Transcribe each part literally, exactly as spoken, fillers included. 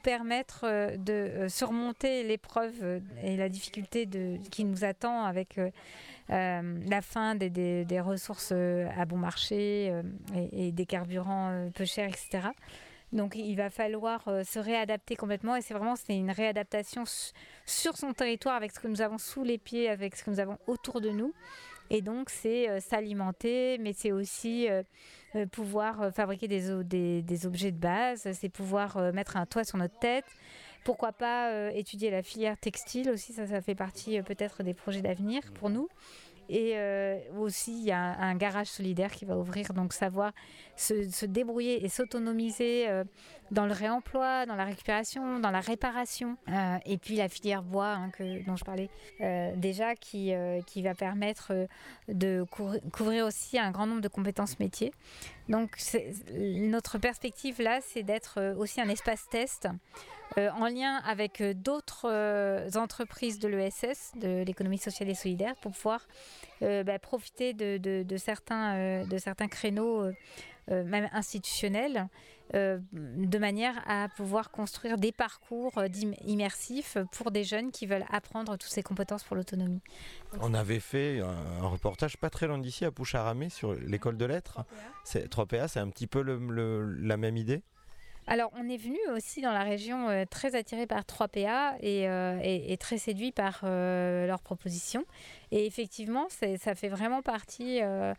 permettre euh, de euh, surmonter l'épreuve euh, et la difficulté de, qui nous attend avec euh, euh, la fin des, des, des ressources euh, à bon marché euh, et, et des carburants euh, peu chers, et cetera. Donc il va falloir euh, se réadapter complètement et c'est vraiment c'est une réadaptation s- sur son territoire avec ce que nous avons sous les pieds, avec ce que nous avons autour de nous. Et donc c'est euh, s'alimenter, mais c'est aussi euh, euh, pouvoir euh, fabriquer des, o- des, des objets de base, c'est pouvoir euh, mettre un toit sur notre tête. Pourquoi pas euh, étudier la filière textile aussi, ça, ça fait partie euh, peut-être des projets d'avenir pour nous. Et euh, aussi, il y a un, un garage solidaire qui va ouvrir, donc savoir se, se débrouiller et s'autonomiser euh, dans le réemploi, dans la récupération, dans la réparation. Euh, et puis la filière bois hein, que, dont je parlais euh, déjà, qui, euh, qui va permettre euh, de couvrir, couvrir aussi un grand nombre de compétences métiers. Donc c'est, notre perspective là, c'est d'être euh, aussi un espace test euh, en lien avec euh, d'autres euh, entreprises de l'E S S, de l'économie sociale et solidaire, pour pouvoir euh, bah, profiter de, de, de, certains, euh, de certains créneaux, euh, euh, même institutionnels, euh, de manière à pouvoir construire des parcours euh, immersifs pour des jeunes qui veulent apprendre toutes ces compétences pour l'autonomie. Donc, on avait fait un, un reportage pas très loin d'ici à Poucharamé sur l'école de lettres. C'est, trois P A, c'est un petit peu le, le, la même idée? Alors, on est venu aussi dans la région euh, très attiré par trois P A et, euh, et, et très séduit par euh, leurs propositions. Et effectivement, c'est, ça fait vraiment partie euh,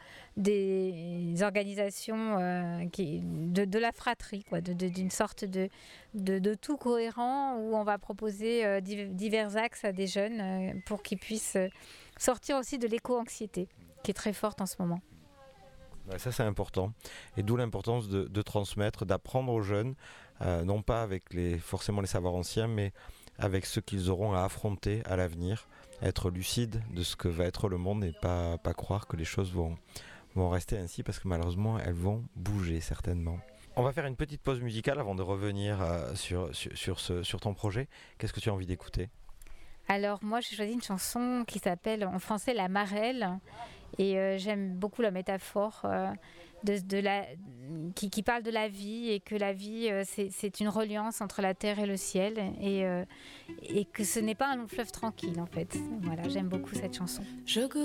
des organisations euh, qui, de, de la fratrie, quoi, de, de, d'une sorte de, de, de tout cohérent où on va proposer euh, divers axes à des jeunes euh, pour qu'ils puissent sortir aussi de l'éco-anxiété, qui est très forte en ce moment. Ouais, ça c'est important, et d'où l'importance de, de transmettre, d'apprendre aux jeunes, euh, non pas avec les, forcément les savoirs anciens, mais avec ceux qu'ils auront à affronter à l'avenir, être lucides de ce que va être le monde et pas, pas croire que les choses vont, vont rester ainsi, parce que malheureusement elles vont bouger certainement. On va faire une petite pause musicale avant de revenir euh, sur, sur, sur, ce, sur ton projet. Qu'est-ce que tu as envie d'écouter ? Alors moi j'ai choisi une chanson qui s'appelle en français La Marelle et euh, j'aime beaucoup la métaphore euh, de, de la, qui, qui parle de la vie et que la vie euh, c'est, c'est une reliance entre la terre et le ciel et, euh, et que ce n'est pas un long fleuve tranquille en fait. Voilà, j'aime beaucoup cette chanson. Je